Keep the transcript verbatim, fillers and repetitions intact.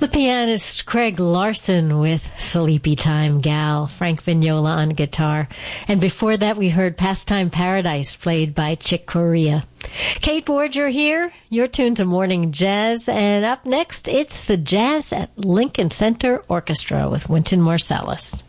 The pianist Craig Larson with Sleepy Time Gal, Frank Vignola on guitar. And before that, we heard Pastime Paradise, played by Chick Corea. Kate Ward, you're here. You're tuned to Morning Jazz. And up next, it's the Jazz at Lincoln Center Orchestra with Wynton Marsalis.